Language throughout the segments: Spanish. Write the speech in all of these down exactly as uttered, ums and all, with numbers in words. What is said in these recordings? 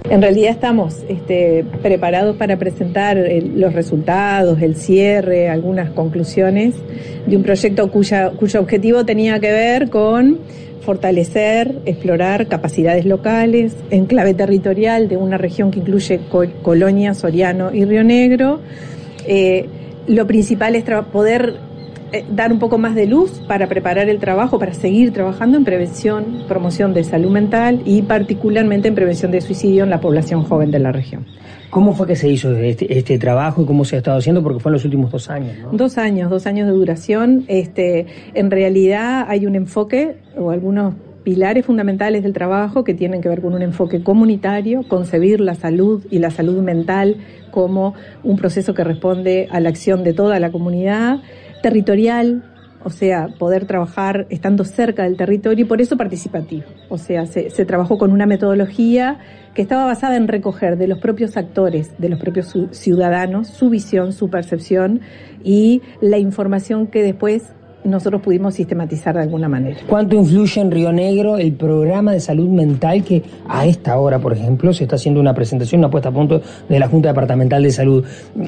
En realidad estamos este, preparados para presentar el, los resultados, el cierre, algunas conclusiones de un proyecto cuya, cuyo objetivo tenía que ver con fortalecer, explorar capacidades locales, enclave territorial de una región que incluye Colonia, Soriano y Río Negro. Eh, lo principal es tra- poder eh, dar un poco más de luz para preparar el trabajo, para seguir trabajando en prevención, promoción de salud mental y particularmente en prevención de suicidio en la población joven de la región. ¿Cómo fue que se hizo este, este trabajo y cómo se ha estado haciendo? Porque fue en los últimos dos años, ¿no? Dos años, dos años de duración. Este, en realidad hay un enfoque o algunos pilares fundamentales del trabajo que tienen que ver con un enfoque comunitario, concebir la salud y la salud mental como un proceso que responde a la acción de toda la comunidad, territorial, o sea, poder trabajar estando cerca del territorio y por eso participativo. O sea, se, se trabajó con una metodología que estaba basada en recoger de los propios actores, de los propios ciudadanos, su visión, su percepción y la información que después nosotros pudimos sistematizar de alguna manera. ¿Cuánto influye en Río Negro el programa de salud mental que a esta hora, por ejemplo, se está haciendo una presentación, una puesta a punto de la Junta Departamental de Salud,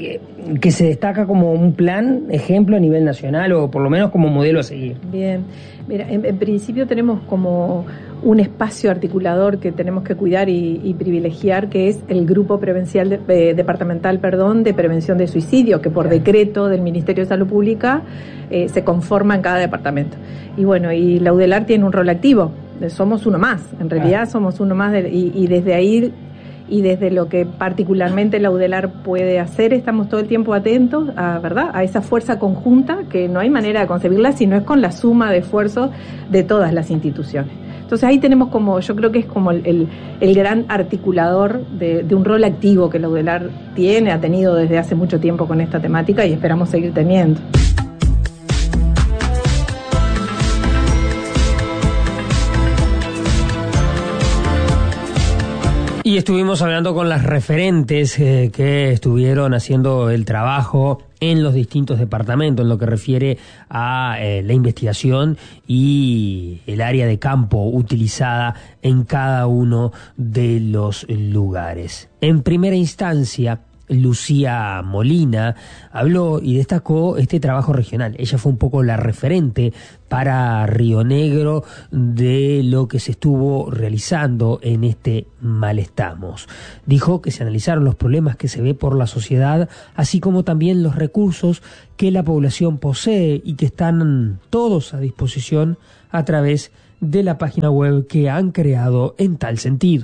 que se destaca como un plan, ejemplo a nivel nacional o por lo menos como modelo a seguir? Bien, mira, en, en principio tenemos como un espacio articulador que tenemos que cuidar y, y privilegiar, que es el Grupo Prevencial de, eh, Departamental perdón, de Prevención de Suicidio, que por decreto del Ministerio de Salud Pública eh, se conforma en cada departamento. Y bueno, y la UDELAR tiene un rol activo, somos uno más, en realidad ah. somos uno más, de, y, y desde ahí y desde lo que particularmente la UDELAR puede hacer, estamos todo el tiempo atentos a, ¿verdad?, a esa fuerza conjunta que no hay manera de concebirla si no es con la suma de esfuerzos de todas las instituciones. Entonces ahí tenemos como, yo creo que es como el, el, el gran articulador de, de un rol activo que la UDELAR tiene, ha tenido desde hace mucho tiempo con esta temática y esperamos seguir teniendo. Y estuvimos hablando con las referentes eh, que estuvieron haciendo el trabajo en los distintos departamentos, en lo que refiere a eh, la investigación y el área de campo utilizada en cada uno de los lugares. En primera instancia, Lucía Molina habló y destacó este trabajo regional. Ella fue un poco la referente para Río Negro de lo que se estuvo realizando en este Mal Estamos. Dijo que se analizaron los problemas que se ve por la sociedad, así como también los recursos que la población posee y que están todos a disposición a través de la página web que han creado en tal sentido.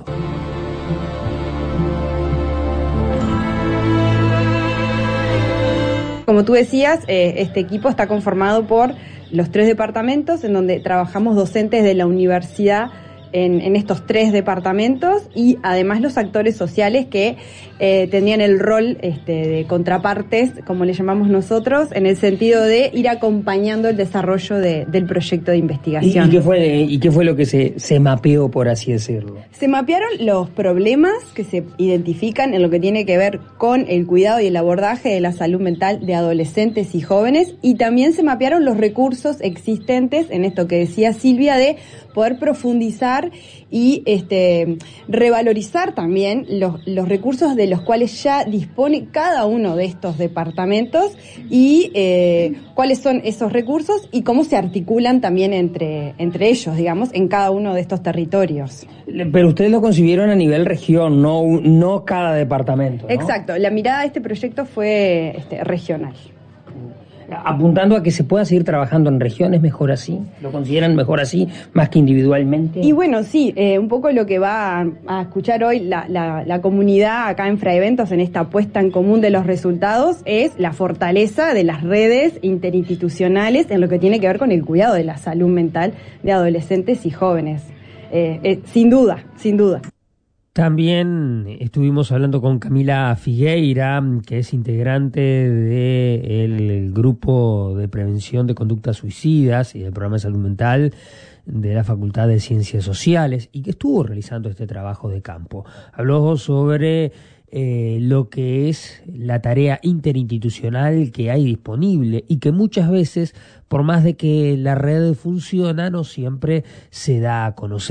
Como tú decías, eh, este equipo está conformado por los tres departamentos en donde trabajamos docentes de la universidad en, en estos tres departamentos y además los actores sociales que eh, tenían el rol este, de contrapartes, como le llamamos nosotros, en el sentido de ir acompañando el desarrollo de, del proyecto de investigación. ¿Y, y, qué, fue, ¿Y qué fue lo que se, se mapeó, por así decirlo? Se mapearon los problemas que se identifican en lo que tiene que ver con el cuidado y el abordaje de la salud mental de adolescentes y jóvenes, y también se mapearon los recursos existentes en esto que decía Silvia de poder profundizar y este revalorizar también los, los recursos de los cuales ya dispone cada uno de estos departamentos y eh, cuáles son esos recursos y cómo se articulan también entre, entre ellos, digamos, en cada uno de estos territorios. Pero ustedes lo concibieron a nivel región, no, no cada departamento, ¿no? Exacto, la mirada de este proyecto fue este, regional. Apuntando a que se pueda seguir trabajando en regiones, mejor así, ¿lo consideran mejor así, más que individualmente? Y bueno, sí, eh, un poco lo que va a, a escuchar hoy la, la, la comunidad acá en Fraeventos en esta puesta en común de los resultados es la fortaleza de las redes interinstitucionales en lo que tiene que ver con el cuidado de la salud mental de adolescentes y jóvenes. Eh, eh, sin duda, sin duda. También estuvimos hablando con Camila Figueira, que es integrante del grupo de prevención de conductas suicidas y del programa de salud mental de la Facultad de Ciencias Sociales y que estuvo realizando este trabajo de campo. Habló sobre eh, lo que es la tarea interinstitucional que hay disponible y que muchas veces, por más de que la red funciona, no siempre se da a conocer.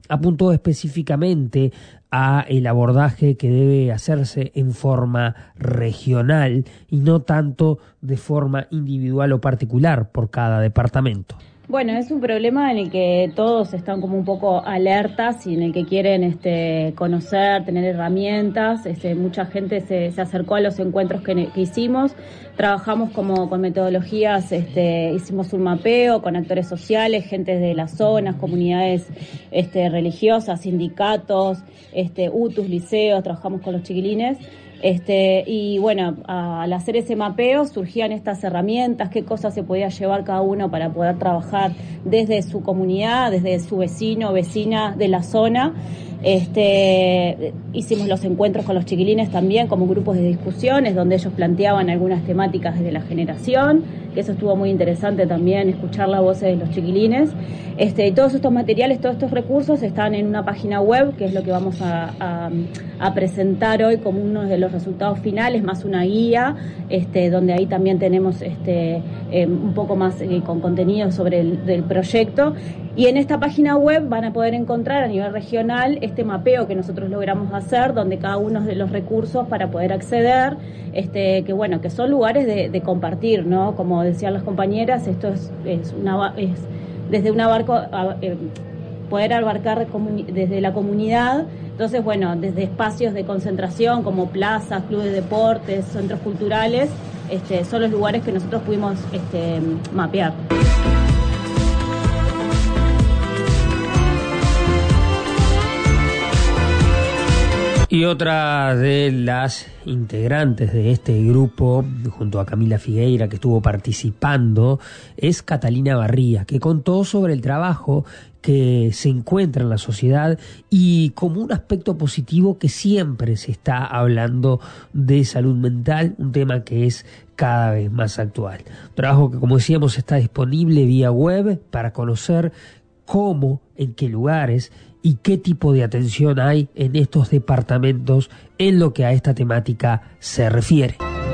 apuntó específicamente a el abordaje que debe hacerse en forma regional y no tanto de forma individual o particular por cada departamento. Bueno, es un problema en el que todos están como un poco alertas y en el que quieren este, conocer, tener herramientas. Este, mucha gente se, se acercó a los encuentros que, que hicimos. Trabajamos como con metodologías, este, hicimos un mapeo con actores sociales, gente de las zonas, comunidades este, religiosas, sindicatos, este, U T Us, liceos, trabajamos con los chiquilines. Este, y bueno, al hacer ese mapeo surgían estas herramientas, qué cosas se podía llevar cada uno para poder trabajar desde su comunidad, desde su vecino o vecina de la zona. Este, hicimos los encuentros con los chiquilines también como grupos de discusiones donde ellos planteaban algunas temáticas desde la generación, que eso estuvo muy interesante también, escuchar la voz de los chiquilines. Este, y todos estos materiales, todos estos recursos están en una página web, que es lo que vamos a, a, a presentar hoy como uno de los resultados finales, más una guía, este, donde ahí también tenemos este, eh, un poco más eh, con contenido sobre el del proyecto. Y en esta página web van a poder encontrar a nivel regional este mapeo que nosotros logramos hacer, donde cada uno de los recursos para poder acceder, este, que bueno, que son lugares de, de compartir, ¿no? Como decían las compañeras, esto es, es una es desde un abarco, a, eh, poder abarcar comuni- desde la comunidad. Entonces, bueno, desde espacios de concentración como plazas, clubes de deportes, centros culturales, este, son los lugares que nosotros pudimos este, mapear. Y otra de las integrantes de este grupo, junto a Camila Figueira, que estuvo participando, es Catalina Barría, que contó sobre el trabajo que se encuentra en la sociedad y como un aspecto positivo que siempre se está hablando de salud mental, un tema que es cada vez más actual. Un trabajo que, como decíamos, está disponible vía web para conocer cómo, en qué lugares y qué tipo de atención hay en estos departamentos en lo que a esta temática se refiere.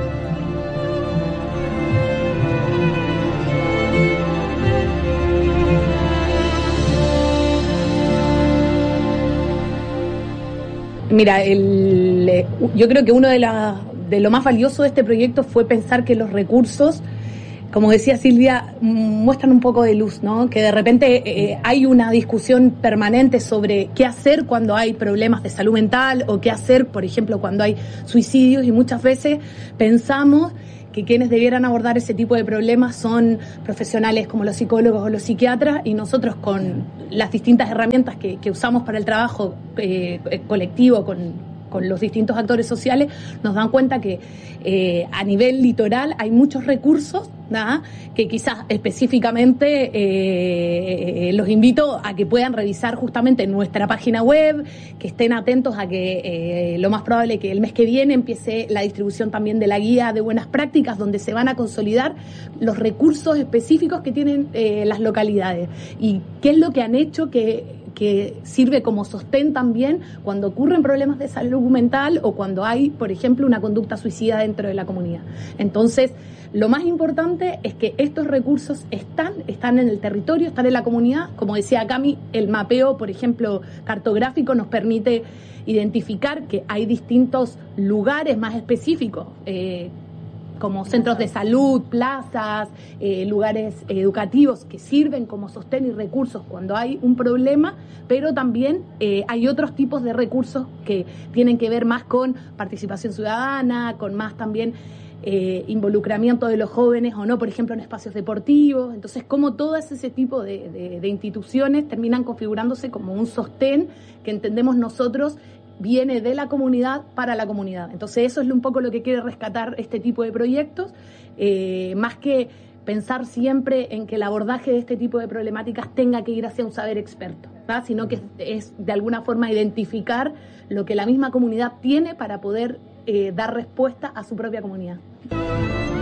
Mira, el, yo creo que uno de, la, de lo más valioso de este proyecto fue pensar que los recursos, como decía Silvia, muestran un poco de luz, ¿no? Que de repente eh, hay una discusión permanente sobre qué hacer cuando hay problemas de salud mental o qué hacer, por ejemplo, cuando hay suicidios, y muchas veces pensamos que quienes debieran abordar ese tipo de problemas son profesionales como los psicólogos o los psiquiatras, y nosotros con las distintas herramientas que, que usamos para el trabajo eh, colectivo con con los distintos actores sociales, nos dan cuenta que eh, a nivel litoral hay muchos recursos, ¿no? Que quizás específicamente eh, los invito a que puedan revisar justamente nuestra página web, que estén atentos a que eh, lo más probable es que el mes que viene empiece la distribución también de la guía de buenas prácticas, donde se van a consolidar los recursos específicos que tienen eh, las localidades y qué es lo que han hecho que que sirve como sostén también cuando ocurren problemas de salud mental o cuando hay, por ejemplo, una conducta suicida dentro de la comunidad. Entonces, lo más importante es que estos recursos están, están en el territorio, están en la comunidad. Como decía Cami, el mapeo, por ejemplo, cartográfico nos permite identificar que hay distintos lugares más específicos, eh, como centros de salud, plazas, eh, lugares educativos que sirven como sostén y recursos cuando hay un problema, pero también eh, hay otros tipos de recursos que tienen que ver más con participación ciudadana, con más también eh, involucramiento de los jóvenes o no, por ejemplo, en espacios deportivos. Entonces, cómo todo ese tipo de, de, de instituciones terminan configurándose como un sostén que entendemos nosotros viene de la comunidad para la comunidad. Entonces eso es un poco lo que quiere rescatar este tipo de proyectos, eh, más que pensar siempre en que el abordaje de este tipo de problemáticas tenga que ir hacia un saber experto, ¿verdad? Sino que es de alguna forma identificar lo que la misma comunidad tiene para poder eh, dar respuesta a su propia comunidad.